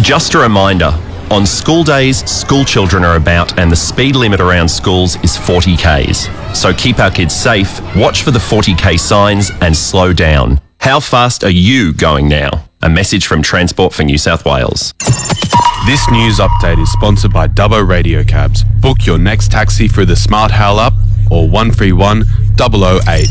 Just a reminder, on school days, school children are about and the speed limit around schools is 40 k's. So keep our kids safe, watch for the 40k signs and slow down. How fast are you going now? A message from Transport for New South Wales. This news update is sponsored by Dubbo Radio Cabs. Book your next taxi through the Smart Hail app or 131 008.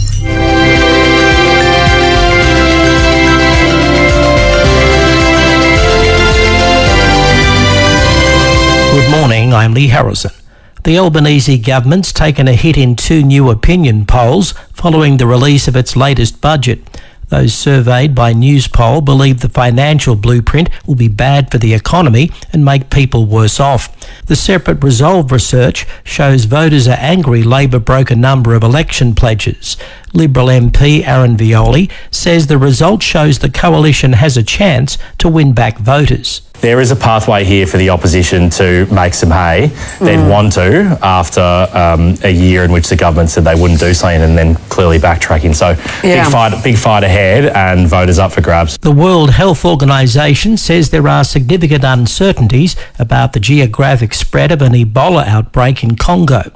Good morning, I'm Lee Harrison. The Albanese government's taken a hit in 2 new opinion polls following the release of its latest budget. Those surveyed by Newspoll believe the financial blueprint will be bad for the economy and make people worse off. The separate Resolve research shows voters are angry Labor broke a number of election pledges. Liberal MP Aaron Violi says the result shows the coalition has a chance to win back voters. There is a pathway here for the opposition to make some hay. They'd want to after a year in which the government said they wouldn't do something and then clearly backtracking. So big fight ahead and voters up for grabs. The World Health Organization says there are significant uncertainties about the geographic spread of an Ebola outbreak in Congo.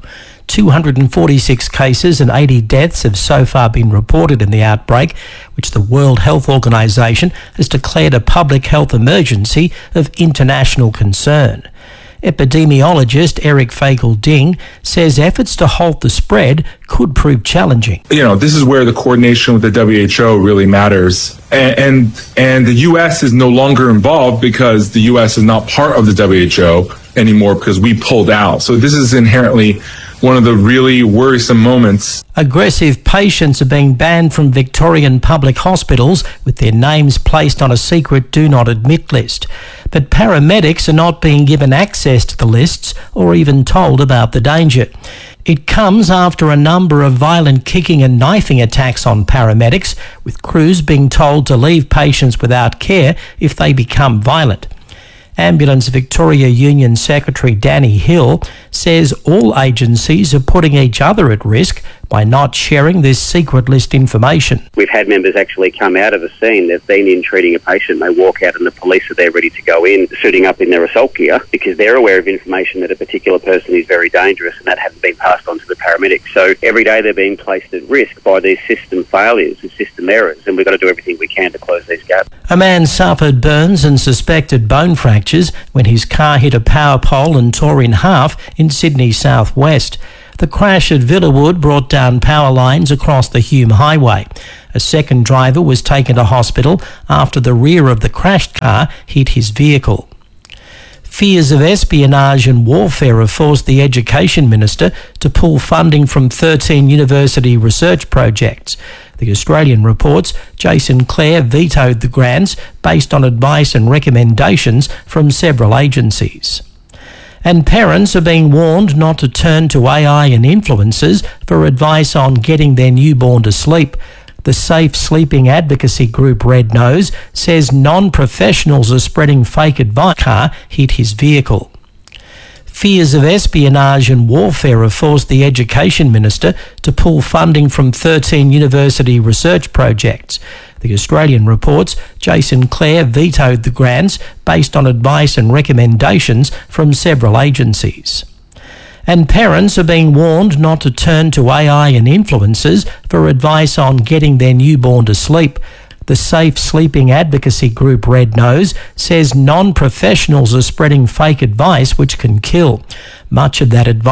246 cases and 80 deaths have so far been reported in the outbreak, which the World Health Organization has declared a public health emergency of international concern. Epidemiologist Eric Fagel-Ding says efforts to halt the spread could prove challenging. This is where the coordination with the WHO really matters. And the U.S. is no longer involved because the U.S. is not part of the WHO anymore because we pulled out. So this is inherently one of the really worrisome moments. Aggressive patients are being banned from Victorian public hospitals with their names placed on a secret do not admit list. But paramedics are not being given access to the lists or even told about the danger. It comes after a number of violent kicking and knifing attacks on paramedics, with crews being told to leave patients without care if they become violent. Ambulance Victoria Union Secretary Danny Hill says all agencies are putting each other at risk by not sharing this secret list information. We've had members actually come out of a scene. They've been in treating a patient. They walk out and the police are there ready to go in, suiting up in their assault gear because they're aware of information that a particular person is very dangerous and that hasn't been passed on to the paramedics. So every day they're being placed at risk by these system failures and system errors, and we've got to do everything we can to close these gaps. A man suffered burns and suspected bone fractures when his car hit a power pole and tore in half in Sydney southwest. The crash at Villawood brought down power lines across the Hume Highway. A second driver was taken to hospital after the rear of the crashed car hit his vehicle. Fears of espionage and warfare have forced the Education Minister to pull funding from 13 university research projects. The Australian reports Jason Clare vetoed the grants based on advice and recommendations from several agencies. And parents are being warned not to turn to AI and influencers for advice on getting their newborn to sleep. The Safe Sleeping advocacy group Red Nose says non-professionals are spreading fake advice. Car hit his vehicle. Fears of espionage and warfare have forced the Education Minister to pull funding from 13 university research projects. The Australian reports Jason Clare vetoed the grants based on advice and recommendations from several agencies. And parents are being warned not to turn to AI and influencers for advice on getting their newborn to sleep. The Safe Sleeping advocacy group Red Nose says non-professionals are spreading fake advice which can kill. Much of that advice